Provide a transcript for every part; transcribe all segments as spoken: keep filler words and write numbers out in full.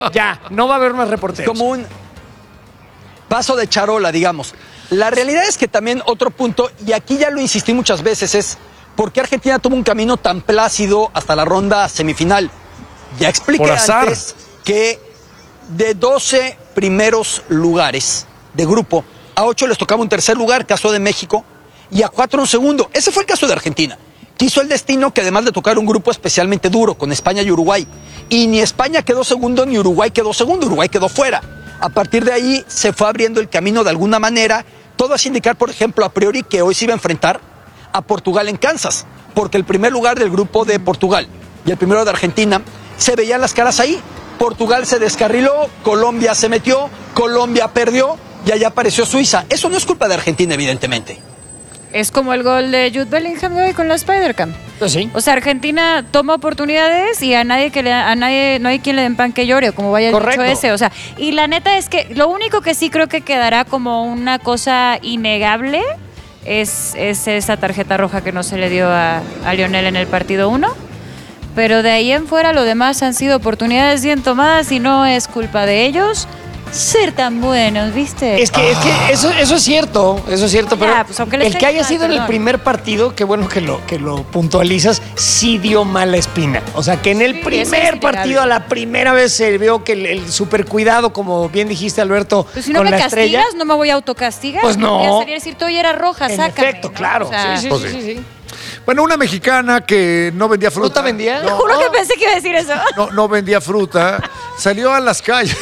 Ya, no va a haber más reporteros. Como un paso de charola, digamos. La realidad es que también otro punto, y aquí ya lo insistí muchas veces, es por qué Argentina tuvo un camino tan plácido hasta la ronda semifinal. Ya expliqué Por azar. antes que de doce primeros lugares de grupo, a ocho les tocaba un tercer lugar, caso de México, y a cuatro un segundo. Ese fue el caso de Argentina. Quiso el destino que además de tocar un grupo especialmente duro con España y Uruguay. Y ni España quedó segundo, ni Uruguay quedó segundo, Uruguay quedó fuera. A partir de ahí se fue abriendo el camino de alguna manera. Todo hace indicar, por ejemplo, a priori que hoy se iba a enfrentar a Portugal en Kansas, porque el primer lugar del grupo de Portugal y el primero de Argentina, se veían las caras ahí. Portugal se descarriló, Colombia se metió, Colombia perdió y allá apareció Suiza. Eso no es culpa de Argentina, evidentemente. Es como el gol de Jude Bellingham hoy con la Spider-Cam. Pues sí. O sea, Argentina toma oportunidades y a nadie que le, a nadie no hay quien le den pan que llore, o como vaya el dicho ese. O sea, y la neta es que lo único que sí creo que quedará como una cosa innegable es, es esa tarjeta roja que no se le dio a, a Lionel en el partido uno. Pero de ahí en fuera lo demás han sido oportunidades bien tomadas y no es culpa de ellos ser tan buenos, ¿viste? Es que, es que eso, eso es cierto, eso es cierto, pero Ya, pues, aunque les el que caiga haya mal, sido en el perdón. primer partido, qué bueno que lo, que lo puntualizas, sí dio mala espina. O sea, que en el Sí, primer eso es innegable. partido, a la primera vez se vio que el, el super cuidado, como bien dijiste, Alberto, Pues si no con me la castigas, estrella. no me voy a autocastigar. Pues no. Voy a salir a decir, tú ya era roja, En sácame. efecto, ¿no? claro. O sea, sí, sí, pues sí, sí. sí, sí. Bueno, una mexicana que no vendía fruta. ¿Fruta vendía? Te juro que pensé que iba a decir eso. No, no vendía fruta. Salió a las calles.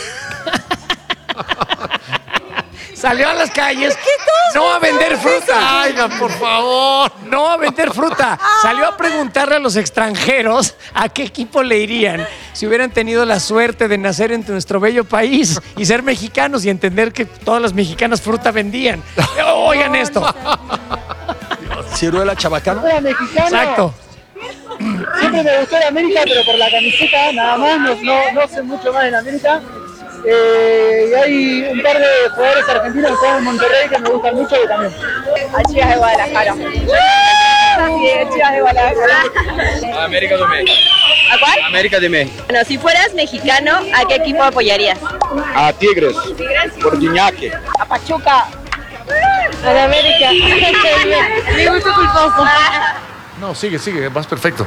Salió a las calles, no a vender fruta. Oigan, por favor. No a vender fruta. Salió a preguntarle a los extranjeros a qué equipo le irían si hubieran tenido la suerte de nacer en nuestro bello país y ser mexicanos y entender que todas las mexicanas fruta vendían. Oigan esto. Ciruela Chabacano. Era mexicano. Exacto. Siempre me gustó el América, pero por la camiseta nada más, no, no, no sé mucho más en América. Eh, y hay un par de jugadores argentinos que juegan en Monterrey que me gustan mucho y también. A Chivas de Guadalajara. Sí, a Chivas de Guadalajara. América de México. ¿A cuál? América de México. Bueno, si fueras mexicano, ¿a qué equipo apoyarías? A Tigres. Por Guiñaque. A Pachuca. A la América. Mi gusto culposo. No, sigue, sigue. Vas perfecto.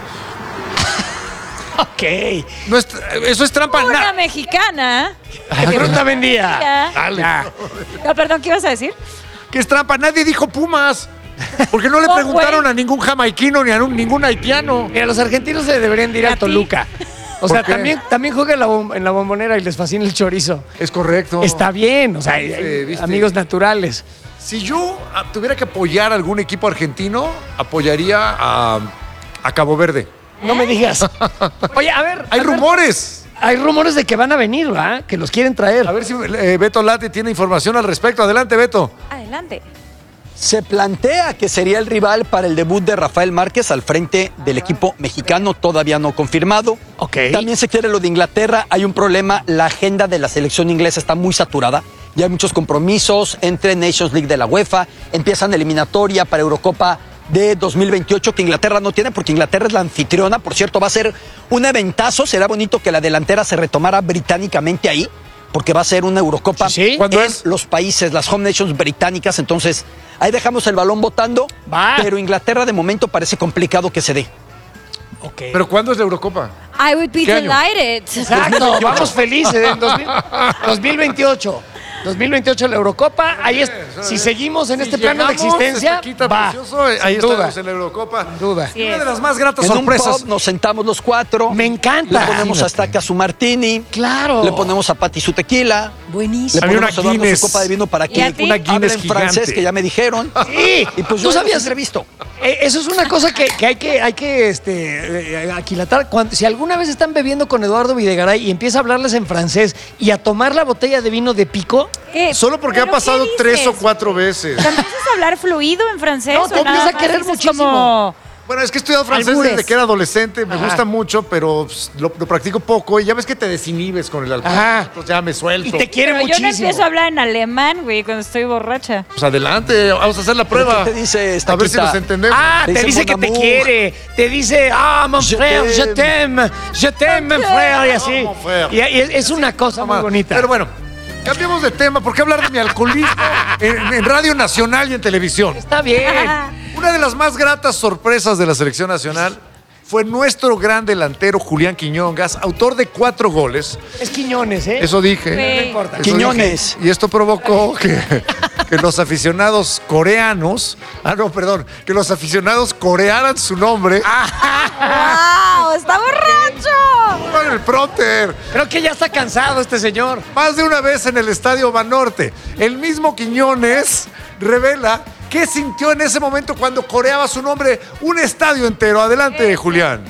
Ok. No es- eso es trampa. Una Na- mexicana. ¿Qué fruta vendía? Ya. Dale. No, perdón, ¿qué ibas a decir? ¿Qué es trampa? Nadie dijo Pumas. Porque no le No, preguntaron güey. a ningún jamaiquino ni a un- ningún haitiano. Mira, los argentinos se deberían de ir ¿Y a a ti? Toluca. O ¿Por sea, qué? también, también juegan en la, bom- en la bombonera y les fascina el chorizo. Es correcto. Está bien, o sea, hay- ¿Viste? hay ¿Viste? amigos naturales. Si yo ah, tuviera que apoyar a algún equipo argentino, apoyaría a, a Cabo Verde. No me digas. Oye, a ver. Hay Alberto, rumores. Hay rumores de que van a venir, ¿va? Que los quieren traer. A ver si eh, Beto Late tiene información al respecto. Adelante, Beto. Adelante. Se plantea que sería el rival para el debut de Rafael Márquez al frente del equipo mexicano, todavía no confirmado. Ok. También se quiere lo de Inglaterra, hay un problema, la agenda de la selección inglesa está muy saturada, ya hay muchos compromisos entre Nations League de la UEFA, empiezan eliminatoria para Eurocopa de dos mil veintiocho que Inglaterra no tiene porque Inglaterra es la anfitriona, por cierto va a ser un eventazo, será bonito que la delantera se retomara británicamente ahí, porque va a ser una Eurocopa Sí, sí. ¿Cuándo en es? los países, las home nations británicas, entonces ahí dejamos el balón botando, Va. pero Inglaterra de momento parece complicado que se dé. Ok. ¿Pero cuándo es la Eurocopa? I would be ¿Qué año? delighted. Exacto, vamos felices en dos mil dos mil veintiocho. dos mil veintiocho la Eurocopa. Ahí es, si seguimos en Si este plano de llegamos, existencia, este quita va. precioso, ahí Sin estamos duda. en la Eurocopa. Sin duda. Sí. Una de las más gratas En un sorpresas. pub nos sentamos los cuatro. Me encanta. Le ponemos Imagínate. hasta a su martini. Claro. Le ponemos a Pati su tequila. Buenísimo. Le Había ponemos una a Eduardo Guinness. su copa de vino para ¿Y que a ti? Una hable Guinness en francés, gigante. que ya me dijeron. Sí. Y pues ¿Tú yo sabías? he visto. Eh, Eso es una cosa que, que hay que, hay que este, eh, aquilatar. Cuando, si alguna vez están bebiendo con Eduardo Videgaray y empieza a hablarles en francés y a tomar la botella de vino de pico, ¿Qué? Solo porque ha ¿Pero qué pasado dices? tres o cuatro veces. ¿Te empiezas a hablar fluido en francés? No, o te empiezas nada a querer más es muchísimo. como- Bueno, es que he estudiado francés Albures. desde que era adolescente, me Ajá. gusta mucho, pero pues, lo, lo practico poco y ya ves que te desinhibes con el alcohol. Ajá. Entonces ya me suelto. Y te quiere Pero yo no muchísimo. empiezo a hablar en alemán, güey, cuando estoy borracha. Pues adelante, vamos a hacer la ¿Pero prueba. qué te dice esta A ver si quita? nos entendemos. Ah, Te te dice dice que mon te amour. quiere. Te dice, ah, mon Je frère, je t'aime. t'aime, je t'aime, frère, y así. Oh, mon frère. Y, y es, es una cosa muy bonita. Pero bueno, cambiemos de tema. ¿Por qué hablar de mi alcoholismo en, en Radio Nacional y en televisión? Está bien. Una de las más gratas sorpresas de la selección nacional fue nuestro gran delantero Julián Quiñongas, autor de cuatro goles. Es Quiñones, ¿eh? Eso dije. Sí. No importa. Eso Quiñones. dije. Y esto provocó que, que los aficionados coreanos, ah no, perdón, que los aficionados corearan su nombre ¡Wow! ¡Está borracho! con el pronter. Creo que ya está cansado este señor. Más de una vez en el Estadio Banorte. El mismo Quiñones revela qué sintió en ese momento cuando coreaba su nombre un estadio entero. Adelante, Julián.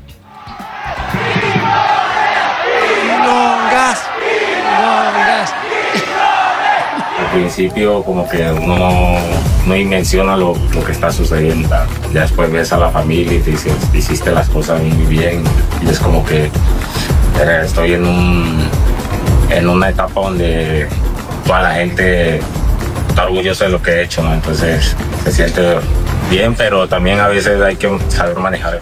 Quiñongas. Quiñongas. Al principio como que uno no, no dimensiona lo, lo que está sucediendo. Ya después ves a la familia y te dices, hiciste las cosas muy bien. Y es como que eh, estoy en, un, en una etapa donde toda la gente está orgullosa de lo que he hecho, ¿no? Entonces se siente bien, pero también a veces hay que saber manejar.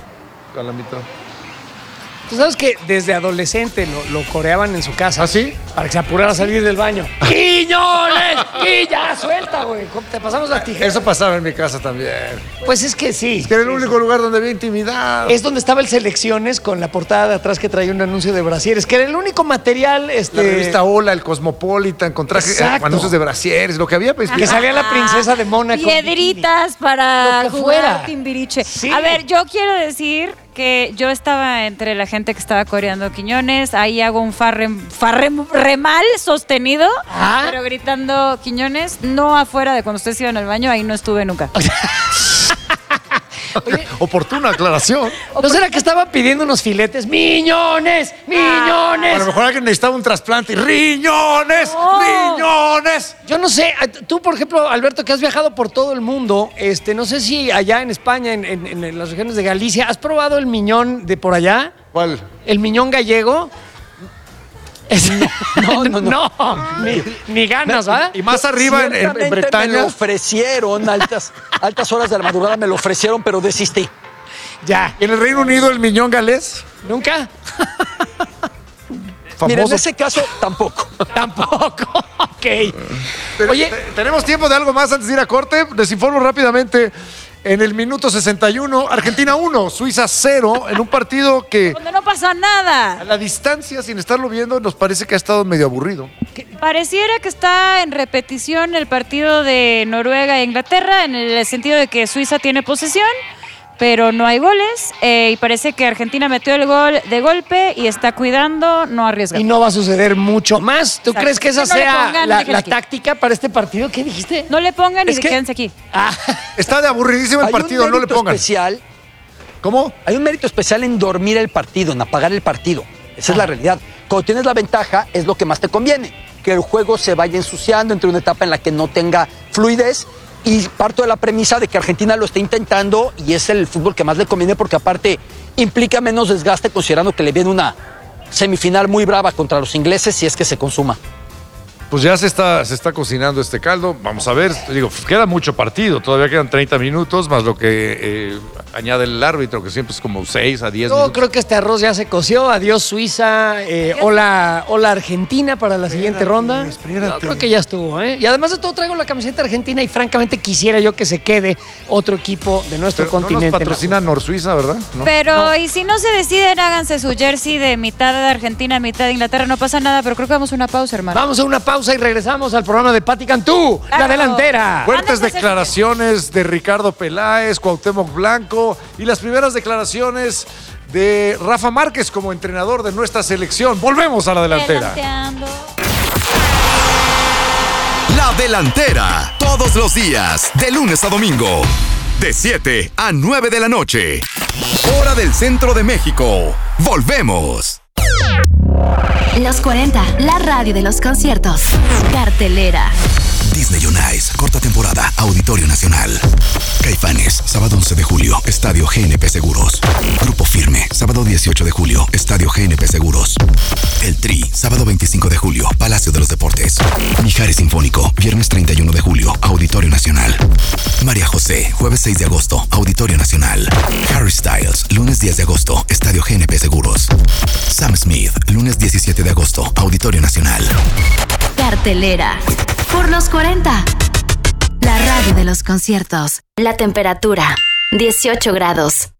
Tú sabes que desde adolescente lo, lo coreaban en su casa. ¿Ah, sí? Para que se apurara a salir del baño. ¡Quiñones! ¡Y ya, suelta, güey! Te pasamos las tijeras. Eso pasaba en mi casa también. Pues es que sí. Es que era el único lugar donde había intimidad. Es donde estaba el Selecciones con la portada de atrás que traía un anuncio de brasieres, que era el único material este, La revista Hola, el Cosmopolitan, con traje, Exacto. eh, anuncios de brasieres, lo que había. Pues, que salía la princesa de Mónaco. Piedritas para Lo que jugar fuera. Timbiriche. Sí. A ver, yo quiero decir que yo estaba entre la gente que estaba coreando Quiñones. Ahí hago un farrem, farrem remal sostenido, Ah. pero gritando Quiñones, no afuera de cuando ustedes iban al baño. Ahí no estuve nunca. Oportuna aclaración. ¿No será que estaba pidiendo unos filetes? ¡Miñones! A ¡Miñones! lo mejor alguien necesitaba un trasplante. ¡Riñones! Oh. ¡Riñones! Yo no sé, tú, por ejemplo, Alberto, que has viajado por todo el mundo, este, no sé si allá en España, en, en- en las regiones de Galicia, ¿has probado el miñón de por allá? ¿Cuál? ¿El miñón gallego? Es- no, no, no. ni, ni ganas, ¿ah? Y más arriba, en, en- en Ciertamente me Bretaña. lo ofrecieron, altas, altas horas de la madrugada me lo ofrecieron, pero desistí. Ya. En el Reino Unido, el miñón galés. ¿Nunca? Famoso. Mira, en ese caso, tampoco. Tampoco. Ok. Pero, Oye, te- tenemos tiempo de algo más antes de ir a corte. Les informo rápidamente. En el minuto sesenta y uno, Argentina uno, Suiza cero, en un partido que Donde no pasa a nada. la distancia, sin estarlo viendo, nos parece que ha estado medio aburrido. Pareciera que está en repetición el partido de Noruega e Inglaterra, en el sentido de que Suiza tiene posesión, pero no hay goles, eh, y parece que Argentina metió el gol de golpe y está cuidando, no arriesga. y no va a suceder mucho más. ¿Tú Exacto. crees que esa Que no le sea pongan, la, déjenla la aquí. táctica para este partido? ¿Qué dijiste? No le pongan y Es que- quédense aquí. Ah, Está de aburridísimo el Hay partido, un no le mérito pongan. especial, ¿Cómo? hay un mérito especial en dormir el partido, en apagar el partido. Esa es la realidad. Cuando tienes la ventaja, es lo que más te conviene. Que el juego se vaya ensuciando entre una etapa en la que no tenga fluidez. Y parto de la premisa de que Argentina lo está intentando y es el fútbol que más le conviene porque aparte implica menos desgaste considerando que le viene una semifinal muy brava contra los ingleses si es que se consuma. Pues ya se está, se está cocinando este caldo. Vamos a ver. Digo, queda mucho partido. Todavía quedan treinta minutos, más lo que eh, añade el árbitro, que siempre es como seis a diez yo minutos. creo que este arroz ya se coció. Adiós Suiza. eh, hola, hola Argentina para la siguiente ronda. Yo creo que ya estuvo, ¿eh? Y además de todo traigo la camiseta argentina y francamente quisiera yo que se quede otro equipo de nuestro Pero no nos continente. patrocina Nor Suiza, ¿verdad? No. Pero, y si no se deciden, háganse su jersey de mitad de Argentina, mitad de Inglaterra, no pasa nada, pero creo que vamos a una pausa, hermano. Vamos a una pausa y regresamos al programa de Pati Cantú, la Claro. delantera. Fuertes Mándense ese- declaraciones de Ricardo Peláez, Cuauhtémoc Blanco y las primeras declaraciones de Rafa Márquez como entrenador de nuestra selección. Volvemos a la delantera. Delanteando. La delantera, todos los días, de lunes a domingo, de siete a nueve de la noche. Hora del centro de México. Volvemos. Los cuarenta, la radio de los conciertos. Cartelera. Disney on Ice, corta temporada, Auditorio Nacional. Caifanes, sábado once de julio, Estadio G N P Seguros. Grupo Firme, sábado dieciocho de julio, Estadio G N P Seguros. El Tri, sábado veinticinco de julio, Palacio de los Deportes. Mijares Sinfónico, viernes treinta y uno de julio, Auditorio Nacional. María José, jueves seis de agosto, Auditorio Nacional. Harry Styles, lunes diez de agosto, Estadio G N P Seguros. Sam Smith, lunes diecisiete de agosto, Auditorio Nacional. Cartelera. Por los cuarenta. La radio de los conciertos. La temperatura, dieciocho grados.